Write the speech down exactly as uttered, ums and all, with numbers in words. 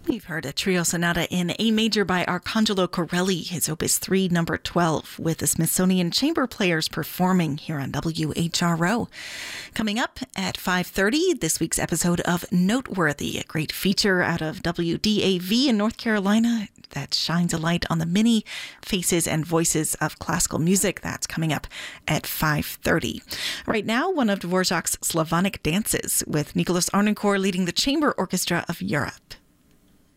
We've heard a trio sonata in A major by Arcangelo Corelli, his Opus three, number twelve, with the Smithsonian Chamber Players performing here on W H R O. Coming up at five thirty, this week's episode of Noteworthy, a great feature out of W D A V in North Carolina that shines a light on the many faces and voices of classical music. That's coming up at five thirty. Right now, one of Dvorak's Slavonic dances with Nicholas Arnoncourt leading the Chamber Orchestra of Europe.